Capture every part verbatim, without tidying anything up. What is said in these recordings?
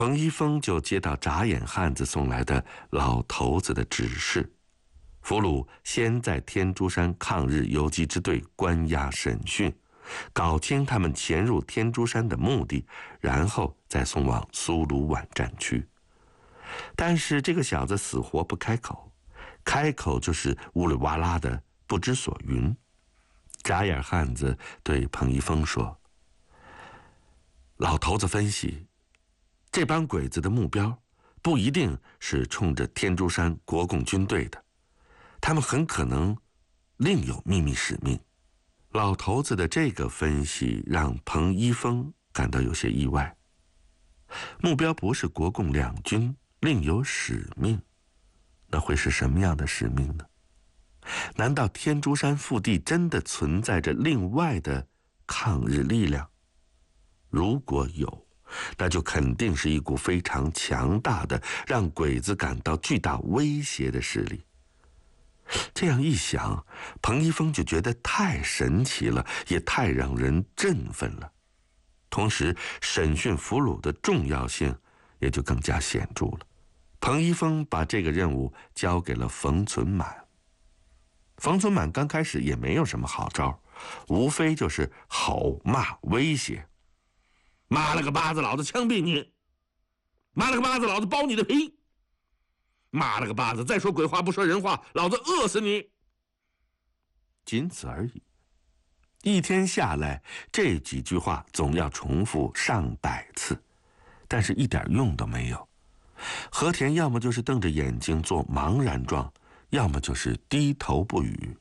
彭一峰就接到眨眼汉子送来的老头子的指示，俘虏先在天竺山抗日游击支队关押审讯，搞清他们潜入天竺山的目的，然后再送往苏鲁皖战区。但是这个小子死活不开口，开口就是呜里哇啦的不知所云。眨眼汉子对彭一峰说：“老头子分析，这帮鬼子的目标不一定是冲着天竺山国共军队的，他们很可能另有秘密使命。”老头子的这个分析让彭一峰感到有些意外。目标不是国共两军，另有使命，那会是什么样的使命呢？难道天竺山腹地真的存在着另外的抗日力量？如果有，那就肯定是一股非常强大的，让鬼子感到巨大威胁的势力。这样一想，彭一峰就觉得太神奇了，也太让人振奋了。同时，审讯俘虏的重要性也就更加显著了。彭一峰把这个任务交给了冯存满。冯存满刚开始也没有什么好招，无非就是吼骂威胁：“妈了个巴子，老子枪毙你！妈了个巴子，老子剥你的皮！妈了个巴子，再说鬼话不说人话，老子饿死你！”仅此而已。一天下来，这几句话总要重复上百次，但是一点用都没有。和田要么就是瞪着眼睛做茫然状，要么就是低头不语。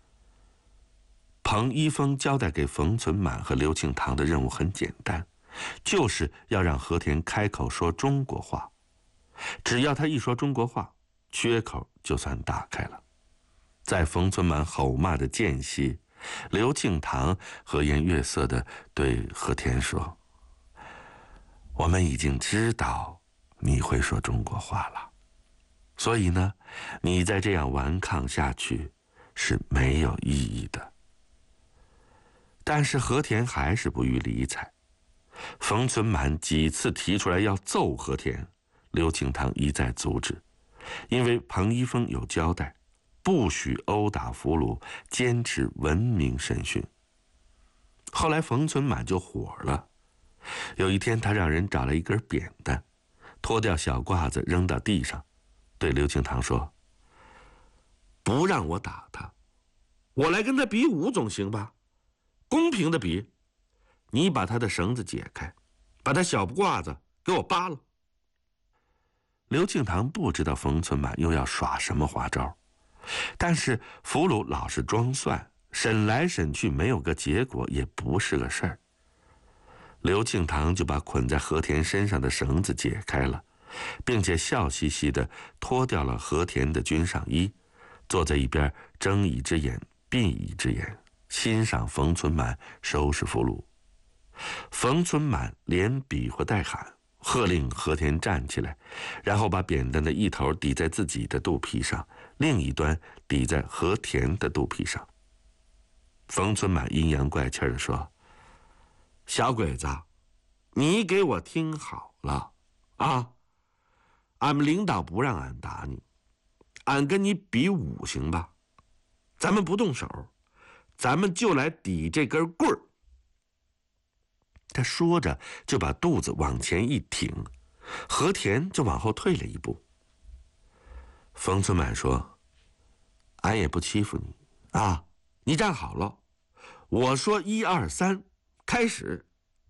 彭一峰交代给冯存满和刘庆堂的任务很简单，就是要让和田开口说中国话。只要他一说中国话，缺口就算打开了。在冯存满吼骂的间隙，刘庆堂和颜悦色地对和田说：“我们已经知道你会说中国话了，所以呢，你再这样顽抗下去是没有意义的。”但是和田还是不予理睬。冯存满几次提出来要揍和田，刘庆堂一再阻止，因为彭一峰有交代，不许殴打俘虏，坚持文明审讯。后来冯存满就火了，有一天他让人找来一根扁担，脱掉小褂子扔到地上，对刘庆堂说：“不让我打他，我来跟他比武总行吧？公平的比，你把他的绳子解开，把他小褂子给我扒了。”刘庆堂不知道冯存满又要耍什么花招，但是俘虏老是装蒜，审来审去没有个结果，也不是个事儿。刘庆堂就把捆在和田身上的绳子解开了，并且笑嘻嘻地脱掉了和田的军上衣，坐在一边睁一只眼闭一只眼，欣赏冯存满收拾俘虏。冯存满连比划带喊，喝令和田站起来，然后把扁担的一头抵在自己的肚皮上，另一端抵在和田的肚皮上。冯存满阴阳怪气地说：“小鬼子，你给我听好了啊！俺们领导不让俺打你，俺跟你比武行吧？咱们不动手，咱们就来抵这根棍儿。”他说着就把肚子往前一挺，和田就往后退了一步。冯存满说：“俺也不欺负你啊，你站好了，我说一二三，开始。”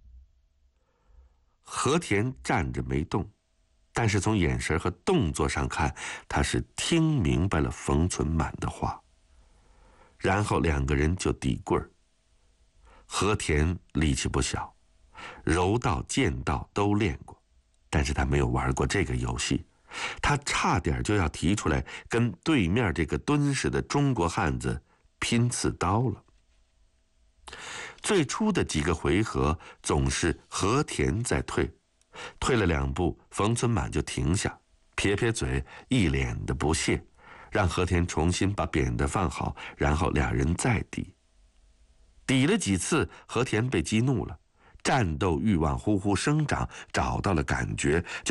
和田站着没动，但是从眼神和动作上看，他是听明白了冯存满的话。然后两个人就抵棍儿。和田力气不小，柔道、剑道都练过，但是他没有玩过这个游戏，他差点就要提出来跟对面这个敦实的中国汉子拼刺刀了。最初的几个回合总是和田在退，退了两步，冯存满就停下，撇撇嘴，一脸的不屑，让和田重新把扁担放好，然后俩人再抵。抵了几次，和田被激怒了，战斗欲望呼呼生长，找到了感觉，